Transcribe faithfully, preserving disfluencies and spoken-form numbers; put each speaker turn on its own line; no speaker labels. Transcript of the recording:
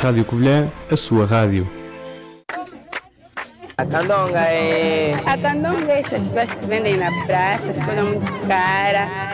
Rádio Covilhã, a sua rádio.
A candonga é...
A candonga é essas coisas que vendem na praça, coisa muito cara.